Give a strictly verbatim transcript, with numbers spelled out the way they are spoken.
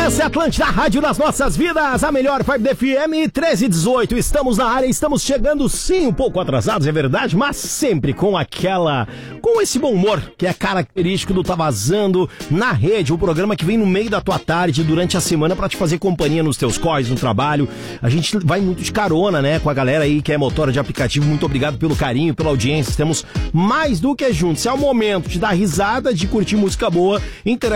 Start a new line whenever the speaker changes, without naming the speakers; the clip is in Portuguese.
Essa é a Atlântida, a rádio das nossas vidas, a melhor vibe da F M treze e dezoito. Estamos na área, estamos chegando sim, um pouco atrasados, é verdade, mas sempre com aquela, com esse bom humor que é característico do Tá Vazando na Rede, o programa que vem no meio da tua tarde, durante a semana, pra te fazer companhia nos teus corres, no trabalho. A gente vai muito de carona, né, com a galera aí que é motora de aplicativo. Muito obrigado pelo carinho, pela audiência, estamos mais do que juntos. É o momento de dar risada, de curtir música boa, interagir